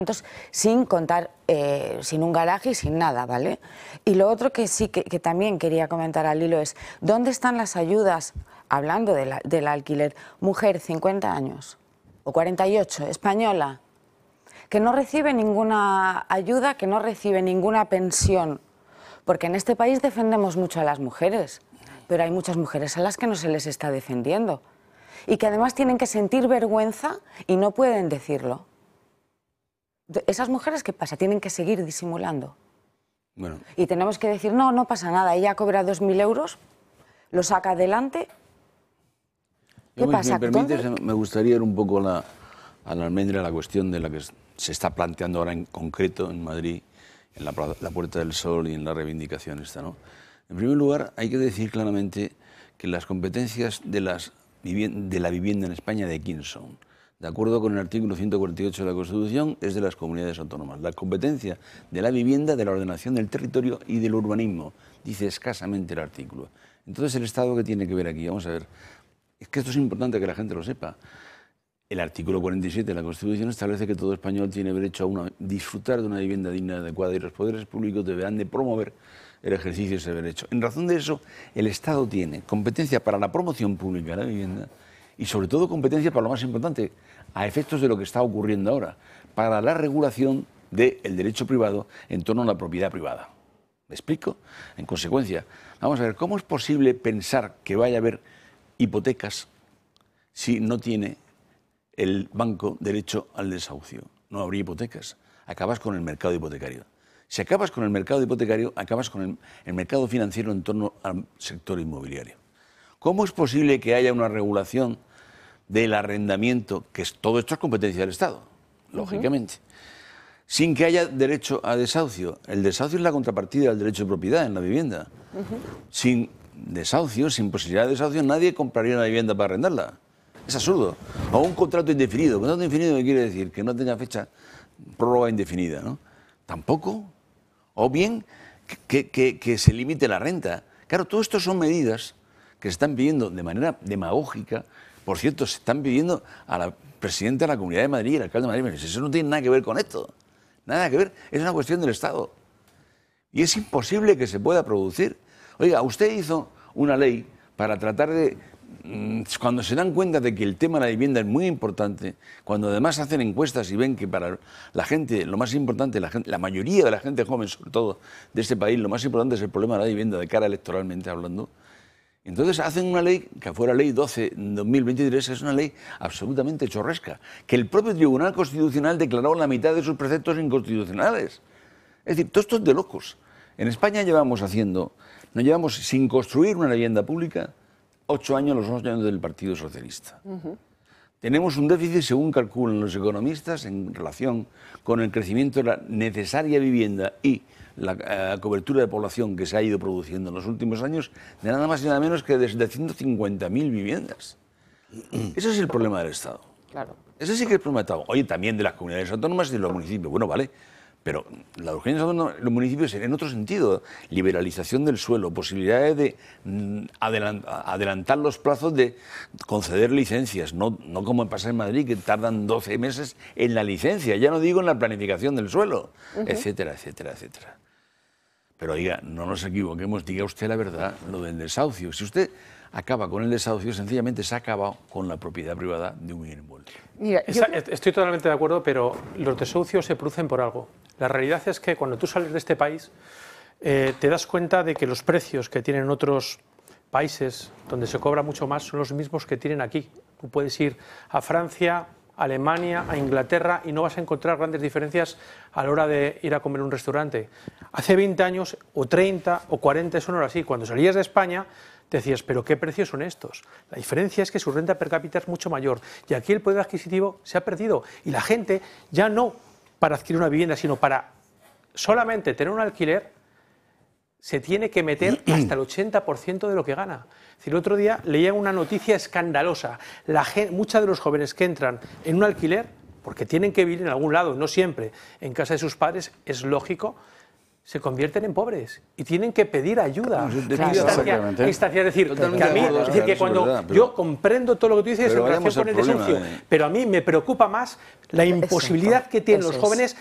sin contar, sin un garaje y sin nada, ¿vale? Y lo otro que sí que también quería comentar al hilo es, ¿dónde están las ayudas, hablando del alquiler, mujer 50 años o 48, española, que no recibe ninguna ayuda, que no recibe ninguna pensión? Porque en este país defendemos mucho a las mujeres, pero hay muchas mujeres a las que no se les está defendiendo y que además tienen que sentir vergüenza y no pueden decirlo. ¿Esas mujeres qué pasa? Tienen que seguir disimulando. Bueno. Y tenemos que decir, no, no pasa nada, ella cobra 2.000 euros, lo saca adelante. ¿Qué pasa? Si me permites, me gustaría ir un poco a la almendra, la cuestión de la que se está planteando ahora en concreto en Madrid, en la Puerta del Sol y en la reivindicación esta, ¿no? En primer lugar, hay que decir claramente que las competencias de la vivienda en España, ¿de quién son? De acuerdo con el artículo 148 de la Constitución, es de las comunidades autónomas. La competencia de la vivienda, de la ordenación del territorio y del urbanismo, dice escasamente el artículo. Entonces, ¿el Estado qué tiene que ver aquí? Vamos a ver. Es que esto es importante que la gente lo sepa. El artículo 47 de la Constitución establece que todo español tiene derecho a disfrutar de una vivienda digna y adecuada y los poderes públicos deberán de promover el ejercicio de ese derecho. En razón de eso, el Estado tiene competencia para la promoción pública de la vivienda y sobre todo competencia para lo más importante, a efectos de lo que está ocurriendo ahora, para la regulación del derecho privado en torno a la propiedad privada. ¿Me explico? En consecuencia, vamos a ver, ¿cómo es posible pensar que vaya a haber hipotecas si no tiene el banco derecho al desahucio? No habría hipotecas. Acabas con el mercado hipotecario. Si acabas con el mercado hipotecario, acabas con el mercado financiero en torno al sector inmobiliario. ¿Cómo es posible que haya una regulación del arrendamiento, que todo esto es competencia del Estado, lógicamente, sin que haya derecho a desahucio? El desahucio es la contrapartida del derecho de propiedad en la vivienda. Sin desahucio, sin posibilidad de desahucio, nadie compraría una vivienda para arrendarla. Es absurdo. O un contrato indefinido. ¿Un contrato indefinido qué quiere decir? Que no tenga fecha prórroga indefinida, ¿no? Tampoco. O bien que se limite la renta. Claro, todo esto son medidas que se están pidiendo de manera demagógica. Por cierto, se están pidiendo a la presidenta de la Comunidad de Madrid, el alcalde de Madrid. Eso no tiene nada que ver con esto. Nada que ver. Es una cuestión del Estado. Y es imposible que se pueda producir. Oiga, usted hizo una ley para tratar de... Cuando se dan cuenta de que el tema de la vivienda es muy importante, cuando además hacen encuestas y ven que para la gente, lo más importante, la mayoría de la gente joven, sobre todo de este país, lo más importante es el problema de la vivienda de cara electoralmente hablando, entonces hacen una ley, que fuera ley 12/2023, es una ley absolutamente chorresca, que el propio Tribunal Constitucional declaró la mitad de sus preceptos inconstitucionales. Es decir, todo esto es de locos. En España llevamos sin construir una vivienda pública 8 años, los 8 años del Partido Socialista. Tenemos un déficit, según calculan los economistas, en relación con el crecimiento de la necesaria vivienda y la cobertura de población que se ha ido produciendo en los últimos años, de nada más y nada menos que de 750.000 viviendas. Ese es el problema del Estado. Claro. Ese sí que es el problema del Estado. Oye, también de las comunidades autónomas y de los municipios. Bueno, vale. Pero la urgencia de los municipios sería en otro sentido: liberalización del suelo, posibilidades de adelantar los plazos de conceder licencias, no como pasa en Madrid, que tardan 12 meses en la licencia, ya no digo en la planificación del suelo, etcétera, etcétera, etcétera. Pero oiga, no nos equivoquemos, diga usted la verdad, lo del desahucio. Si usted acaba con el desahucio, sencillamente se ha acabado con la propiedad privada de un bien envuelto. Mira, estoy totalmente de acuerdo, pero los desahucios se producen por algo. La realidad es que cuando tú sales de este país, te das cuenta de que los precios que tienen otros países, donde se cobra mucho más, son los mismos que tienen aquí. Tú puedes ir a Francia, a Alemania, a Inglaterra, y no vas a encontrar grandes diferencias a la hora de ir a comer en un restaurante. Hace 20 años, o 30, o 40, eso no era así. Cuando salías de España, decías, ¿pero qué precios son estos? La diferencia es que su renta per cápita es mucho mayor, y aquí el poder adquisitivo se ha perdido, y la gente ya no para adquirir una vivienda, sino para solamente tener un alquiler, se tiene que meter hasta el 80% de lo que gana. Es decir, el otro día leía una noticia escandalosa. Muchos de los jóvenes que entran en un alquiler, porque tienen que vivir en algún lado, no siempre en casa de sus padres, es lógico, se convierten en pobres y tienen que pedir ayuda. Exactamente. Es decir, Totalmente que a mí, de acuerdo, es decir, que eso es cuando verdad, pero- yo comprendo todo lo que tú dices en pero relación vayamos con al el desahucio, problema, pero a mí me preocupa más la imposibilidad que tienen los eso es. jóvenes